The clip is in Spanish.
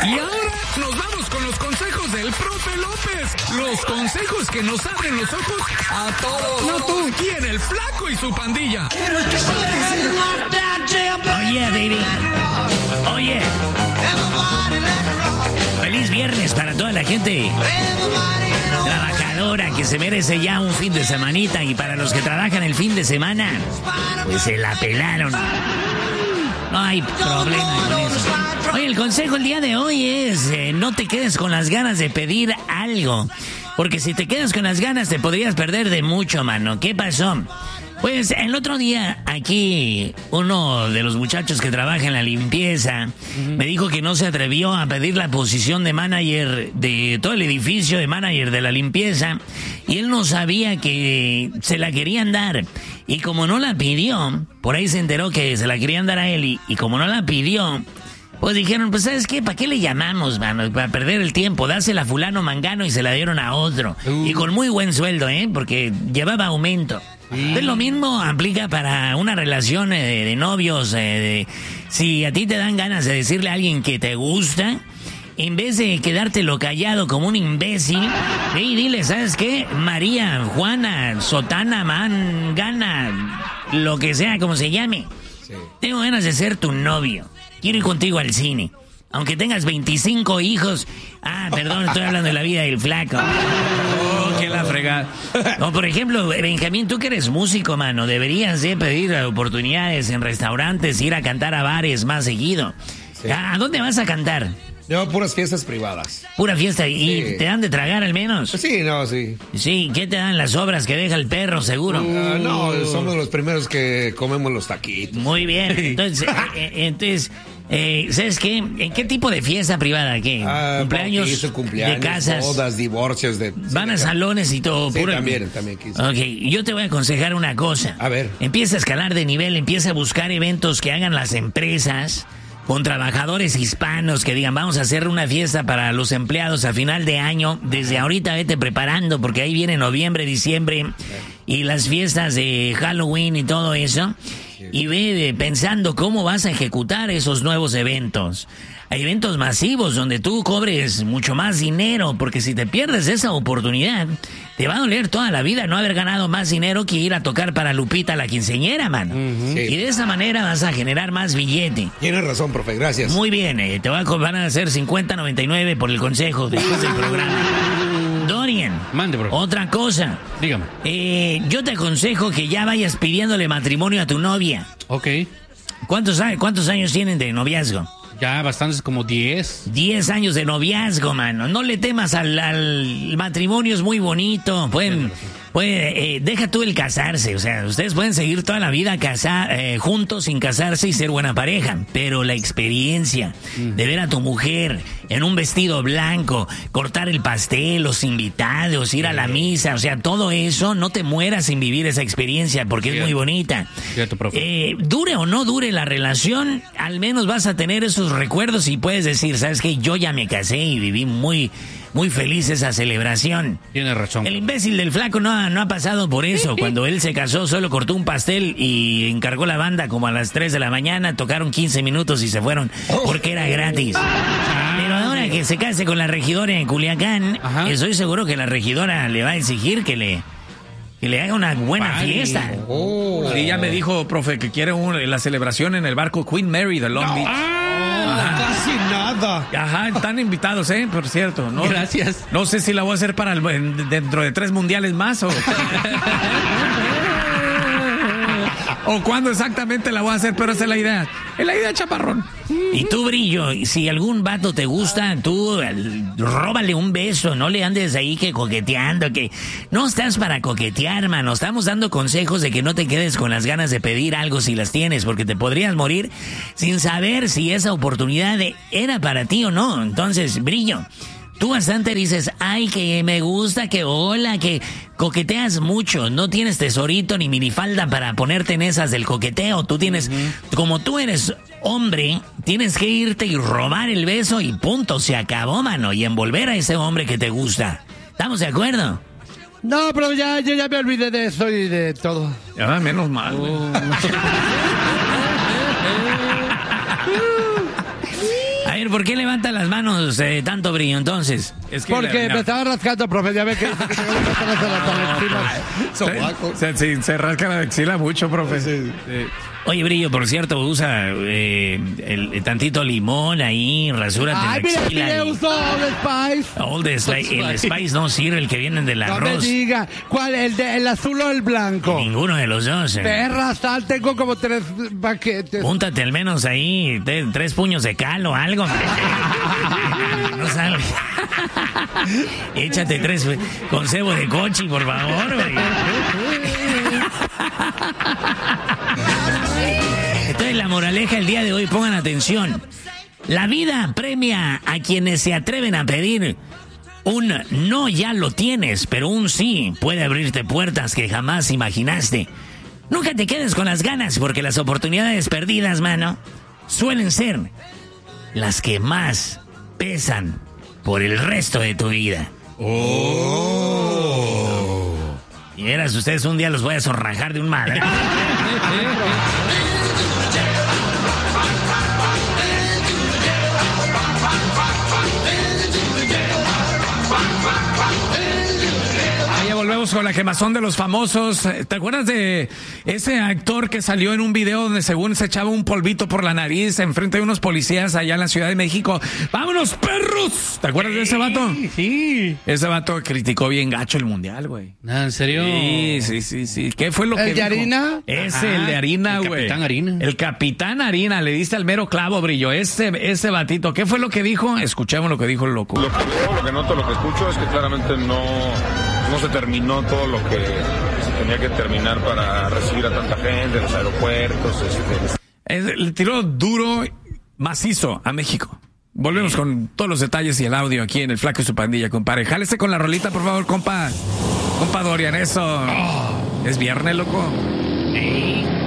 Y ahora nos vamos con los consejos del profe López. Los consejos que nos abren los ojos a todos. No tú, aquí en El Flaco y su pandilla. Oye, baby. Oye. Feliz viernes para toda la gente trabajadora que se merece ya un fin de semanita. Y para los que trabajan el fin de semana, pues se la pelaron. No hay problema con eso. Oye, el consejo el día de hoy es no te quedes con las ganas de pedir algo. Porque si te quedas con las ganas te podrías perder de mucho, mano. ¿Qué pasó? Pues el otro día aquí uno de los muchachos que trabaja en la limpieza me dijo que no se atrevió a pedir la posición de manager de todo el edificio, de manager de la limpieza, y él no sabía que se la querían dar. Y como no la pidió, por ahí se enteró que se la querían dar a él, y como no la pidió, pues dijeron, pues ¿sabes qué? ¿Para qué le llamamos, mano? Para perder el tiempo, dásela a fulano mangano, y se la dieron a otro. Y con muy buen sueldo, porque llevaba aumento. Entonces lo mismo aplica para una relación de novios. Si a ti te dan ganas de decirle a alguien que te gusta, en vez de quedártelo callado como un imbécil, dile, ¿sabes qué? María, Juana, Sotana, Mangana, lo que sea, como se llame. Sí. Tengo ganas de ser tu novio. Quiero ir contigo al cine. Aunque tengas 25 hijos. Ah, perdón, estoy hablando de la vida del Flaco. Oh, qué la fregada. O por ejemplo, Benjamín, tú que eres músico, mano, deberías pedir oportunidades en restaurantes, ir a cantar a bares más seguido. Sí. ¿A dónde vas a cantar? No, puras fiestas privadas. Pura fiesta. ¿Y te dan de tragar al menos? Sí, no, sí. Sí, ¿qué te dan las sobras que deja el perro, seguro? No, somos los primeros que comemos los taquitos. Muy bien. Entonces, ¿sabes qué? ¿En qué tipo de fiesta privada? ¿Qué? Cumpleaños, de casas, bodas, divorcios. Van a salones y todo. Sí, también quise. Ok, yo te voy a aconsejar una cosa. A ver. Empieza a escalar de nivel, empieza a buscar eventos que hagan las empresas con trabajadores hispanos que digan, vamos a hacer una fiesta para los empleados a final de año. Desde ahorita vete preparando porque ahí viene noviembre, diciembre y las fiestas de Halloween y todo eso. Y ve pensando cómo vas a ejecutar esos nuevos eventos. Hay eventos masivos donde tú cobres mucho más dinero, porque si te pierdes esa oportunidad, te va a doler toda la vida no haber ganado más dinero que ir a tocar para Lupita la quinceañera, mano. Sí. Y de esa manera vas a generar más billete. Tienes razón, profe, gracias. Muy bien, van a hacer 50.99 por el consejo después del programa. Dorian, mande, profe. Otra cosa. Dígame. Yo te aconsejo que ya vayas pidiéndole matrimonio a tu novia. Ok. ¿Cuántos años tienen de noviazgo? Ya bastantes, como 10. 10 años de noviazgo, mano. No le temas al matrimonio, es muy bonito. Deja tú el casarse. O sea, ustedes pueden seguir toda la vida juntos sin casarse y ser buena pareja. Pero la experiencia de ver a tu mujer en un vestido blanco, cortar el pastel, los invitados, ir a la misa, o sea, todo eso, no te mueras sin vivir esa experiencia porque es muy bonita. Cierto, profe. Dure o no dure la relación, al menos vas a tener esos recuerdos y puedes decir, ¿sabes qué? Yo ya me casé y viví muy feliz esa celebración. Tienes razón. El imbécil del Flaco no ha pasado por eso. Cuando él se casó, solo cortó un pastel y encargó la banda como a las 3 de la mañana, tocaron 15 minutos y se fueron porque era gratis. Pero ahora que se case con la regidora en Culiacán, estoy seguro que la regidora le va a exigir que le haga una buena fiesta. Sí, ya me dijo, profe, que quiere la celebración en el barco Queen Mary de Long Beach. Casi nada. Ajá, están invitados, por cierto. ¿No? Gracias. No sé si la voy a hacer para dentro de 3 mundiales más o... o cuándo exactamente la voy a hacer, pero esa es la idea. Es la idea, chaparrón. Y tú, Brillo, si algún vato te gusta, tú róbale un beso, no le andes ahí que coqueteando, que no estás para coquetear, mano. Estamos dando consejos de que no te quedes con las ganas de pedir algo si las tienes, porque te podrías morir sin saber si esa oportunidad era para ti o no. Entonces, Brillo, tú bastante dices, ay, que me gusta, que hola, que coqueteas mucho. No tienes tesorito ni minifalda para ponerte en esas del coqueteo. Tú tienes, como tú eres hombre, tienes que irte y robar el beso y punto, se acabó, mano. Y envolver a ese hombre que te gusta. ¿Estamos de acuerdo? No, pero ya me olvidé de eso y de todo. Ya, menos mal. ver, ¿por qué levanta las manos tanto brillo entonces? Es que Porque me estaba rascando, profe. Ya ve que dice que tengo que pasar hasta la axila. se rasca la axila mucho, profe. Oye, Brillo, por cierto, usa el tantito limón ahí, rasúrate Ay, la mira, axila. mire, uso Old Spice. El Spice no sirve, el que viene del No me arroz. diga, ¿cuál? ¿El azul o el blanco? Ninguno de los dos. Perra, sal, tengo como 3 paquetes. Púntate al menos ahí 3 puños de cal o algo. No sale. Échate 3 con cebo de cochi, por favor, güey. Entonces, la moraleja el día de hoy, pongan atención. La vida premia a quienes se atreven a pedir un no, ya lo tienes, pero un sí puede abrirte puertas que jamás imaginaste. Nunca te quedes con las ganas, porque las oportunidades perdidas, mano, suelen ser las que más pesan por el resto de tu vida. Y verás, ustedes un día los voy a zorrajar de un madre. Ya volvemos con la quemazón de los famosos. ¿Te acuerdas de ese actor que salió en un video donde según se echaba un polvito por la nariz enfrente de unos policías allá en la Ciudad de México? ¡Vámonos, perros! ¿Te acuerdas de ese vato? Sí. Ese vato criticó bien gacho el mundial, güey. ¿En serio? Sí. ¿Qué fue lo que ¿El de dijo? Harina? Ese, el de Harina, el güey. Capitán Harina. El Capitán Harina, le diste al mero clavo, Brillo. Ese batito. ¿Qué fue lo que dijo? Escuchemos lo que dijo el loco. Lo que veo, lo que noto, lo que escucho es que claramente no se terminó todo lo que se tenía que terminar para recibir a tanta gente, los aeropuertos. Le tiró duro, macizo a México. Volvemos con todos los detalles y el audio aquí en El Flaco y su pandilla, compadre. Jálese con la rolita, por favor, compa. Compa Dorian, eso. Es viernes, loco.